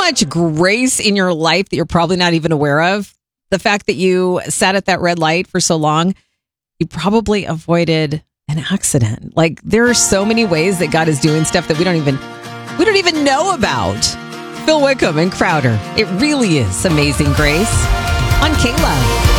much grace in your life that you're probably not even aware of. The fact that you sat at that red light for so long, you probably avoided an accident. Like, there are so many ways that God is doing stuff that we don't even know about. Phil Wickham and Crowder. It really is Amazing Grace on K-Love.